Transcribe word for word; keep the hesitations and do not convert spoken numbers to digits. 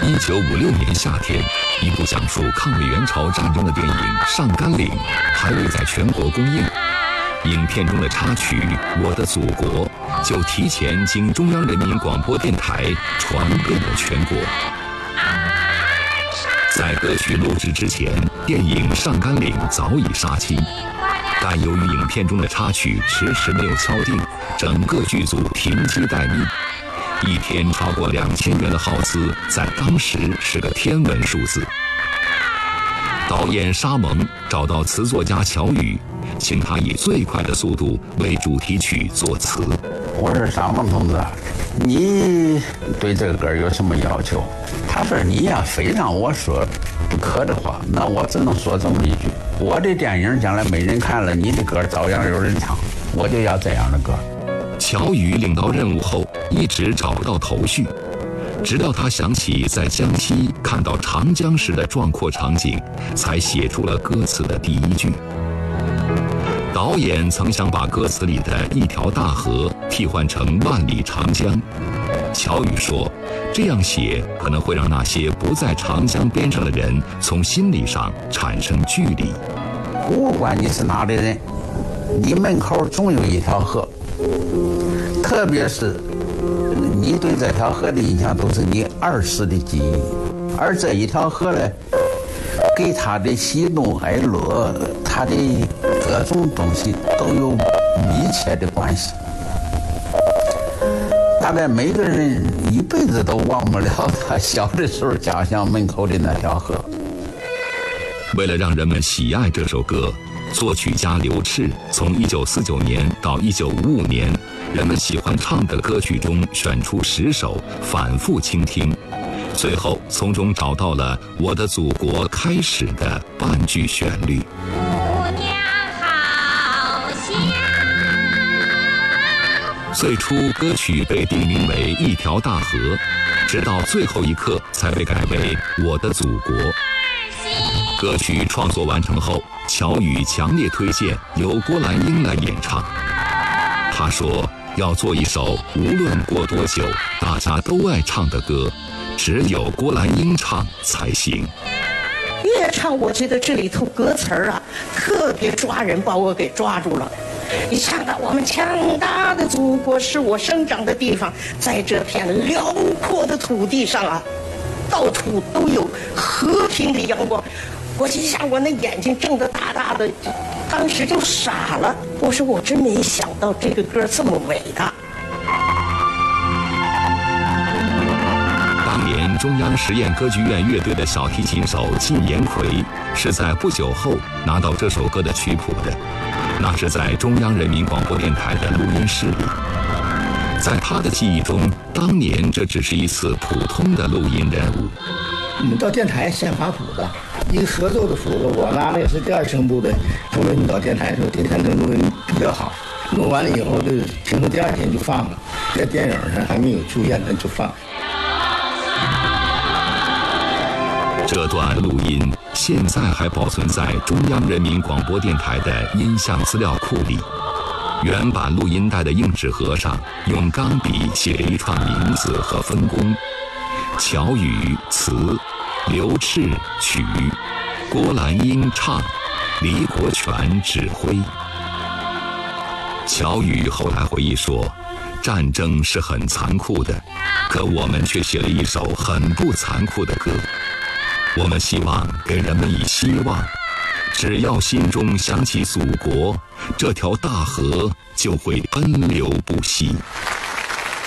一九五六年夏天，一部讲述抗美援朝战争的电影《上甘岭》还未在全国公映，影片中的插曲《我的祖国》就提前经中央人民广播电台传遍了全国。在歌曲录制之前，电影《上甘岭》早已杀青，但由于影片中的插曲迟迟没有敲定，整个剧组停机待命。一天超过两千元的耗资，在当时是个天文数字。导演沙蒙找到词作家乔羽，请他以最快的速度为主题曲作词。 我说沙蒙同志，你对这个歌有什么要求？他说你呀，非让我说不可的话，那我只能说这么一句：我的电影将来没人看了，你的歌照样有人唱，我就要这样的歌。 乔羽领到任务后，一直找不到头绪，直到他想起在江西看到长江时的壮阔场景，才写出了歌词的第一句。导演曾想把歌词里的一条大河替换成万里长江，乔羽说，这样写可能会让那些不在长江边上的人从心理上产生距离。 不管你是哪里人，你门口总有一条河，特别是你对这条河的印象都是你儿时的记忆，而这一条河呢，给他的喜怒哀乐，他的各种东西都有密切的关系。大概每个人一辈子都忘不了他小的时候家乡门口的那条河。 为了让人们喜爱这首歌，作曲家刘炽从一九四九年到一九五五年，人们喜欢唱的歌曲中选出十首，反复倾听，最后从中找到了《我的祖国》开始的半句旋律。 姑娘好香。 最初歌曲被定名为《一条大河》，直到最后一刻才被改为《我的祖国》。歌曲创作完成后，乔羽强烈推荐由郭兰英来演唱。他说要做一首无论过多久大家都爱唱的歌，只有郭兰英唱才行。 越唱我觉得这里头歌词儿啊特别抓人，把我给抓住了。一唱到我们强大的祖国是我生长的地方，在这片辽阔的土地上啊，到处都有和平的阳光。我一下我那眼睛睁得大大的，当时就傻了。我说我真没想到这个歌这么伟大。 当年中央实验歌剧院乐队的小提琴手靳延奎是在不久后拿到这首歌的曲谱的，那是在中央人民广播电台的录音室里。在他的记忆中，当年这只是一次普通的录音任务。 我们到电台先发谱子，一个合奏的谱子，我拿的也是第二声部的。除非你到电台的时候，电台的录音比较好，录完了以后就听说第二天就放了，在电影上还没有出现，那就放。 这段录音现在还保存在中央人民广播电台的音像资料库里。原版录音带的硬纸盒上用钢笔写了一串名字和分工：乔羽词，刘炽曲，郭兰英唱，李国权指挥。乔羽后来回忆说，战争是很残酷的，可我们却写了一首很不残酷的歌。我们希望给人们以希望，只要心中想起祖国，这条大河就会奔流不息。